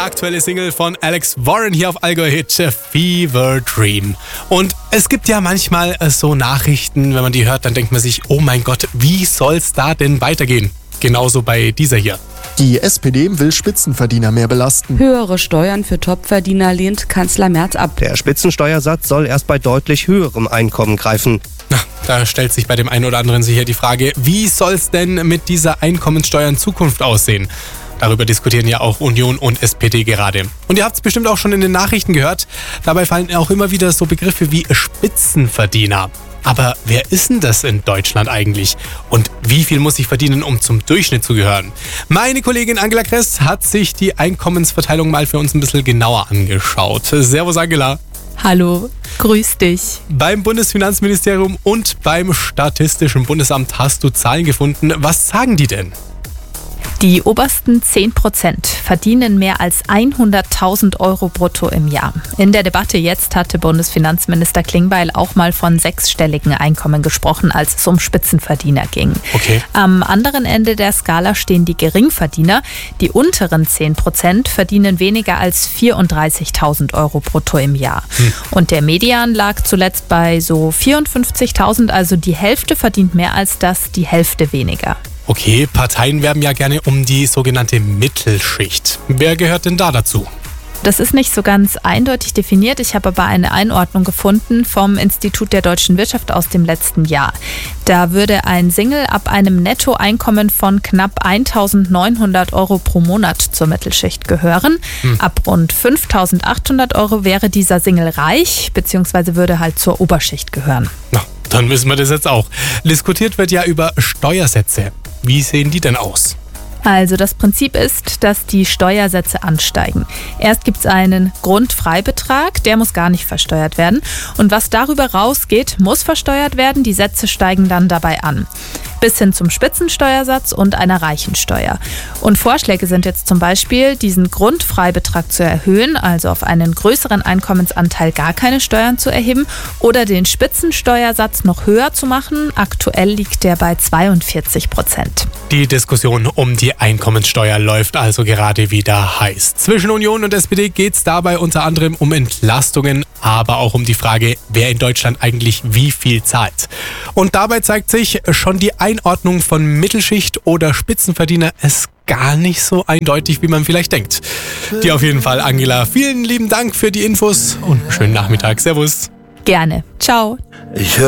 aktuelle Single von Alex Warren hier auf Allgäu Hit Fever Dream. Und es gibt ja manchmal so Nachrichten, wenn man die hört, dann denkt man sich, oh mein Gott, wie soll's da denn weitergehen? Genauso bei dieser hier. Die SPD will Spitzenverdiener mehr belasten. Höhere Steuern für Topverdiener lehnt Kanzler Merz ab. Der Spitzensteuersatz soll erst bei deutlich höherem Einkommen greifen. Na, da stellt sich bei dem einen oder anderen sicher die Frage, wie soll's denn mit dieser Einkommenssteuer in Zukunft aussehen? Darüber diskutieren ja auch Union und SPD gerade. Und ihr habt es bestimmt auch schon in den Nachrichten gehört. Dabei fallen auch immer wieder so Begriffe wie Spitzenverdiener. Aber wer ist denn das in Deutschland eigentlich? Und wie viel muss ich verdienen, um zum Durchschnitt zu gehören? Meine Kollegin Angela Kress hat sich die Einkommensverteilung mal für uns ein bisschen genauer angeschaut. Servus Angela. Hallo, grüß dich. Beim Bundesfinanzministerium und beim Statistischen Bundesamt hast du Zahlen gefunden. Was sagen die denn? Die obersten 10% verdienen mehr als 100.000 Euro brutto im Jahr. In der Debatte jetzt hatte Bundesfinanzminister Klingbeil auch mal von sechsstelligen Einkommen gesprochen, als es um Spitzenverdiener ging. Okay. Am anderen Ende der Skala stehen die Geringverdiener. Die unteren 10% verdienen weniger als 34.000 Euro brutto im Jahr. Und der Median lag zuletzt bei so 54.000, also die Hälfte verdient mehr als das, die Hälfte weniger. Okay, Parteien werben ja gerne um die sogenannte Mittelschicht. Wer gehört denn da dazu? Das ist nicht so ganz eindeutig definiert. Ich habe aber eine Einordnung gefunden vom Institut der deutschen Wirtschaft aus dem letzten Jahr. Da würde ein Single ab einem Nettoeinkommen von knapp 1.900 Euro pro Monat zur Mittelschicht gehören. Ab rund 5.800 Euro wäre dieser Single reich, beziehungsweise würde halt zur Oberschicht gehören. Na, dann wissen wir das jetzt auch. Diskutiert wird ja über Steuersätze. Wie sehen die denn aus? Also das Prinzip ist, dass die Steuersätze ansteigen. Erst gibt es einen Grundfreibetrag, der muss gar nicht versteuert werden. Und was darüber rausgeht, muss versteuert werden. Die Sätze steigen dann dabei an. Bis hin zum Spitzensteuersatz und einer Reichensteuer. Und Vorschläge sind jetzt zum Beispiel, diesen Grundfreibetrag zu erhöhen, also auf einen größeren Einkommensanteil gar keine Steuern zu erheben oder den Spitzensteuersatz noch höher zu machen. Aktuell liegt der bei 42%. Die Diskussion um die Einkommenssteuer läuft also gerade wieder heiß. Zwischen Union und SPD geht es dabei unter anderem um Entlastungen, aber auch um die Frage, wer in Deutschland eigentlich wie viel zahlt. Und dabei zeigt sich, schon die Einordnung von Mittelschicht oder Spitzenverdiener ist gar nicht so eindeutig, wie man vielleicht denkt. Dir auf jeden Fall, Angela, vielen lieben Dank für die Infos und schönen Nachmittag. Servus. Gerne. Ciao.